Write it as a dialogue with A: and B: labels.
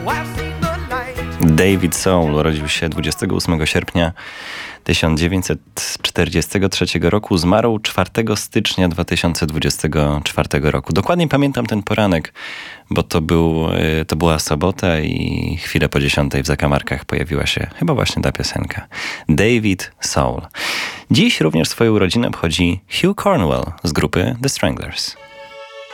A: David Soul urodził się 28 sierpnia 1943 roku, zmarł 4 stycznia 2024 roku. Dokładnie pamiętam ten poranek, bo to była sobota i chwilę po 10 w zakamarkach pojawiła się chyba właśnie ta piosenka. David Soul. Dziś również swoją urodzinę obchodzi Hugh Cornwell z grupy The Stranglers.